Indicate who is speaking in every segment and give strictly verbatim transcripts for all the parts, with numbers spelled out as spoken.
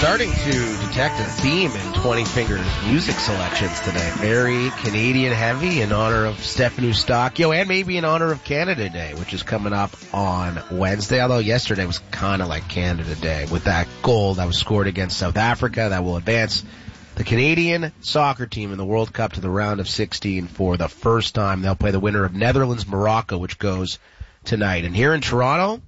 Speaker 1: Starting to detect a theme in twenty Fingers music selections today. Very Canadian heavy in honor of Stefan Eustáquio and maybe in honor of Canada Day, which is coming up on Wednesday. Although yesterday was kind of like Canada Day with that goal that was scored against South Africa that will advance the Canadian soccer team in the World Cup to the round of sixteen for the first time. They'll play the winner of Netherlands-Morocco, which goes tonight. And here in Toronto,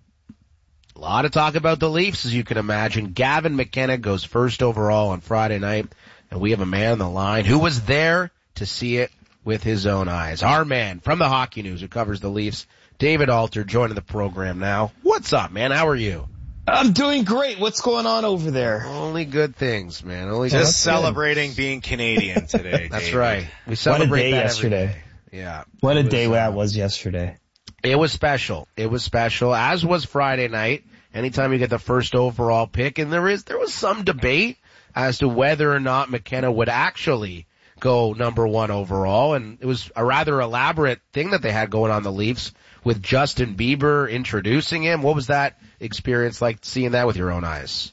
Speaker 1: a lot of talk about the Leafs, as you can imagine. Gavin McKenna goes first overall on Friday night, and we have a man on the line who was there to see it with his own eyes. Our man from the Hockey News who covers the Leafs, David Alter, joining the program now. What's up, man? How are you?
Speaker 2: I'm doing great. What's going on over there?
Speaker 1: Only good things, man. Only
Speaker 3: Just
Speaker 1: good
Speaker 3: celebrating
Speaker 1: things.
Speaker 3: Being Canadian today.
Speaker 1: That's
Speaker 3: David.
Speaker 1: right. We celebrate
Speaker 2: what a day
Speaker 1: that
Speaker 2: yesterday.
Speaker 1: Every day. Yeah.
Speaker 2: What a
Speaker 1: was,
Speaker 2: day
Speaker 1: uh,
Speaker 2: that was yesterday.
Speaker 1: It was special. It was special, as was Friday night. Anytime you get the first overall pick, and there is there was some debate as to whether or not McKenna would actually go number one overall, and it was a rather elaborate thing that they had going on the Leafs with Justin Bieber introducing him. What was that experience like, seeing that with your own eyes?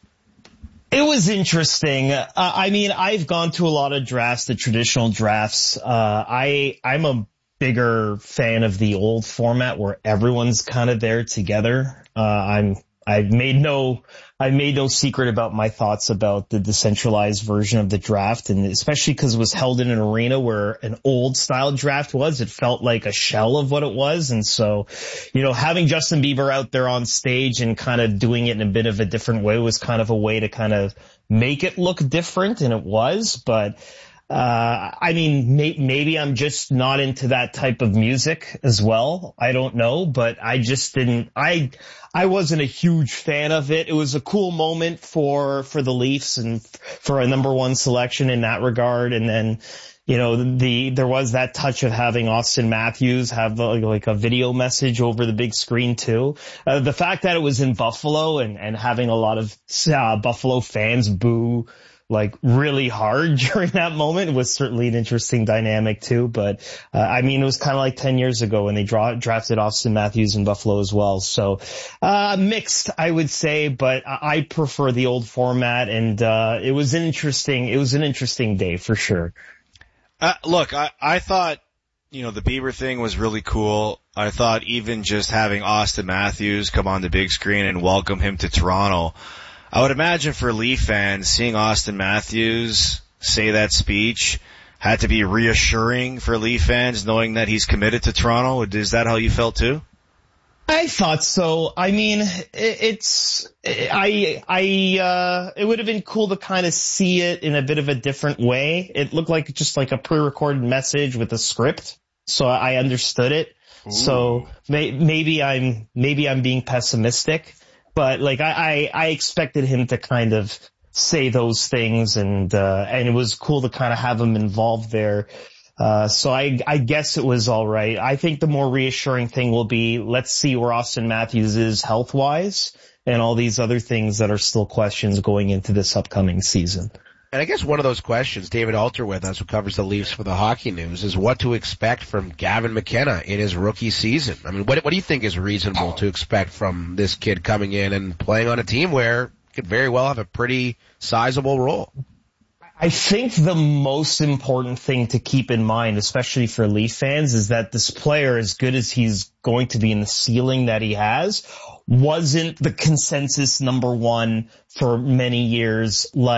Speaker 2: It was interesting. Uh, I mean, I've gone to a lot of drafts, the traditional drafts. Uh, I I'm a bigger fan of the old format where everyone's kind of there together. Uh, I'm I've made no, I made no secret about my thoughts about the decentralized version of the draft, and especially because it was held in an arena where an old style draft was, it felt like a shell of what it was. And so, you know, having Justin Bieber out there on stage and kind of doing it in a bit of a different way was kind of a way to kind of make it look different, and it was, but Uh, I mean, may, maybe I'm just not into that type of music as well. I don't know, but I just didn't, I, I wasn't a huge fan of it. It was a cool moment for, for the Leafs and for a number one selection in that regard. And then, you know, the, there was that touch of having Austin Matthews have a, like a video message over the big screen too. Uh, the fact that it was in Buffalo and, and having a lot of uh, Buffalo fans boo like really hard during that moment was certainly an interesting dynamic too. But, uh, I mean, it was kind of like ten years ago when they draw, drafted Austin Matthews in Buffalo as well. So, uh, mixed, I would say, but I prefer the old format, and, uh, it was an interesting, it was an interesting day for sure.
Speaker 3: Uh, look, I, I thought, you know, the Bieber thing was really cool. I thought even just having Austin Matthews come on the big screen and welcome him to Toronto, I would imagine for Leaf fans, seeing Austin Matthews say that speech had to be reassuring for Leaf fans, knowing that he's committed to Toronto. Is that how you felt too?
Speaker 2: I thought so. I mean, it's, I, I, uh, it would have been cool to kind of see it in a bit of a different way. It looked like just like a pre-recorded message with a script, so I understood it. Ooh. So may, maybe I'm, maybe I'm being pessimistic. But like I, I, I expected him to kind of say those things, and uh, and it was cool to kind of have him involved there. Uh, so I, I guess it was all right. I think the more reassuring thing will be, let's see where Austin Matthews is health wise, and all these other things that are still questions going into this upcoming season.
Speaker 1: And I guess one of those questions, David Alter with us, who covers the Leafs for the Hockey News, is what to expect from Gavin McKenna in his rookie season. I mean, what, what do you think is reasonable to expect from this kid coming in and playing on a team where he could very well have a pretty sizable role?
Speaker 2: I think the most important thing to keep in mind, especially for Leaf fans, is that this player, as good as he's going to be in the ceiling that he has, wasn't the consensus number one for many years like